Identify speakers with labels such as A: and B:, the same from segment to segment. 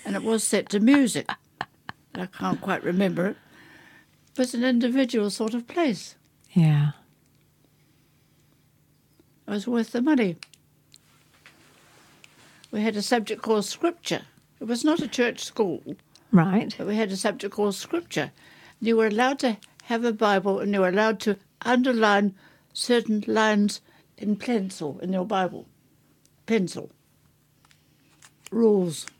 A: and it was set to music. I can't quite remember it. It was an individual sort of place.
B: Yeah.
A: It was worth the money. We had a subject called Scripture. It was not a church school,
B: Right.
A: but we had a subject called Scripture. You were allowed to have a Bible and you were allowed to underline certain lines in pencil in your Bible. Pencil. Rules.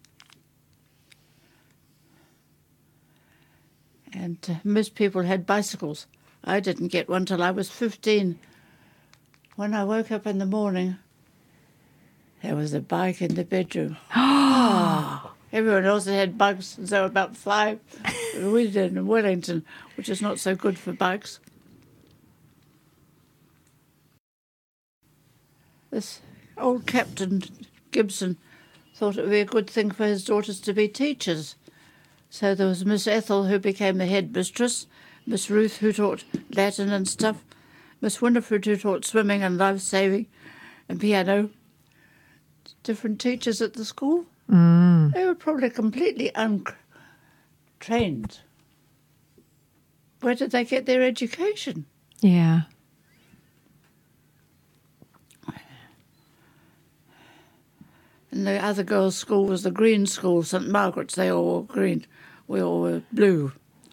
A: And most people had bicycles. I didn't get one till I was 15. When I woke up in the morning, there was a bike in the bedroom. Everyone else had bikes since they were about 5. We did in Wellington, which is not so good for bikes. This old Captain Gibson thought it would be a good thing for his daughters to be teachers. So there was Miss Ethel, who became the headmistress, Miss Ruth, who taught Latin and stuff, Miss Winifred, who taught swimming and life-saving and piano. Different teachers at the school. They were probably completely untrained. Where did they get their education?
B: Yeah.
A: And the other girls' school was the green school, St Margaret's. They all wore green. We all were blue.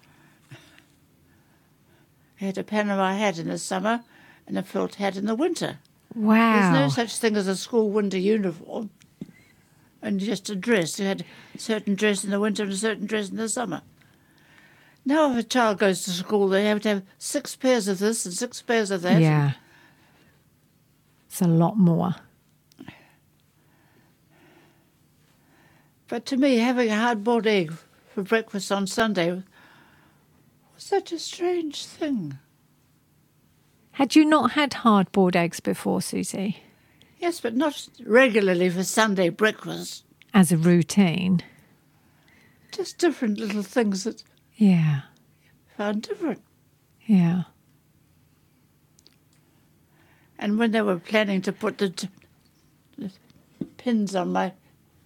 A: I had a Panama hat in the summer and a felt hat in the winter.
B: Wow.
A: There's no such thing as a school winter uniform. And just a dress. You had a certain dress in the winter and a certain dress in the summer. Now if a child goes to school, they have to have 6 pairs of this and 6 pairs of that.
B: Yeah. It's a lot more.
A: But to me, having a hard-boiled egg for breakfast on Sunday was such a strange thing.
B: Had you not had hard-boiled eggs before, Susie?
A: Yes, but not regularly for Sunday breakfast.
B: As a routine?
A: Just different little things that
B: Yeah.
A: I found different.
B: Yeah.
A: And when they were planning to put the pins on my...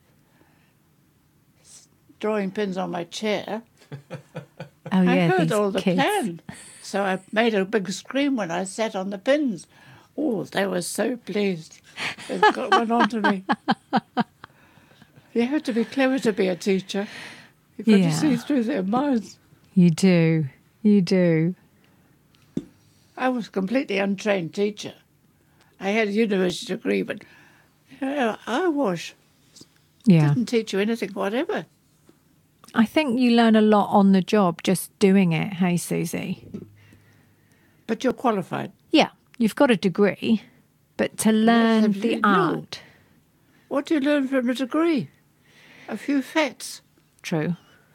A: drawing pins on my chair,
B: Oh, yeah,
A: I heard
B: these
A: all the
B: kids.
A: plan. So I made a big scream when I sat on the pins. Oh, they were so pleased. They've got one onto me. You have to be clever to be a teacher. You've got
B: Yeah.
A: to see through their minds.
B: You do. You do.
A: I was a completely untrained teacher. I had a university degree, but I was.
B: Yeah.
A: Didn't teach you anything whatever.
B: I think you learn a lot on the job just doing it, hey, Susie?
A: But you're qualified.
B: Yeah, you've got a degree, but to learn the
A: absolutely no.
B: art.
A: What do you learn from a degree? A few facts.
B: True.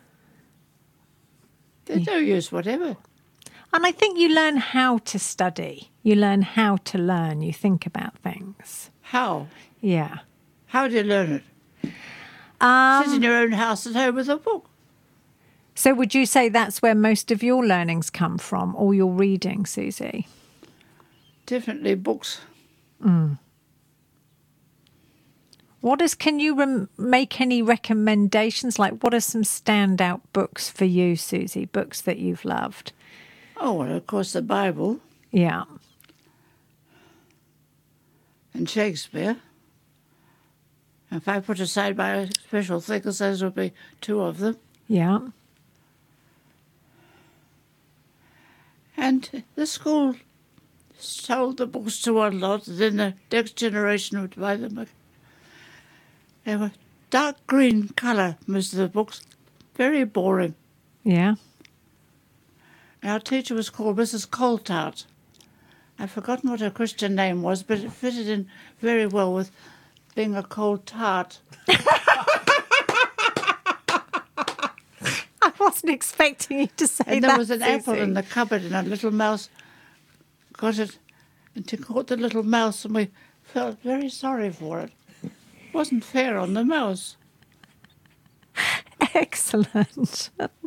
A: There's no use whatever.
B: And I think you learn how to study. You learn how to learn. You think about things.
A: How?
B: Yeah.
A: How do you learn it? Sit in your own house at home with a book.
B: So would you say that's where most of your learnings come from, or your reading, Susie?
A: Definitely books.
B: Can you make any recommendations? Like, what are some standout books for you, Susie? Books that you've loved?
A: Oh, well, of course, the Bible
B: Yeah.
A: and Shakespeare. If I put aside my special things, those would be 2 of them.
B: Yeah.
A: And the school sold the books to one lot, then the next generation would buy them. They were dark green colour, most of the books. Very boring.
B: Yeah.
A: Our teacher was called Mrs. Coltart. I've forgotten what her Christian name was, but it fitted in very well with being a cold tart.
B: I wasn't expecting you to say that,
A: And there was an
B: Susie.
A: apple in the cupboard and a little mouse got it and she caught the little mouse and we felt very sorry for it. It wasn't fair on the mouse.
B: Excellent.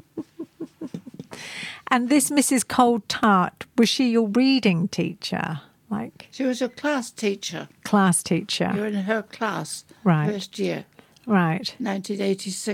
B: And this Mrs. Cold Tart, was she your reading teacher? Like
A: She was a class teacher.
B: class teacher?
A: You were in her class,
B: Right.
A: first year,
B: Right.
A: 1986.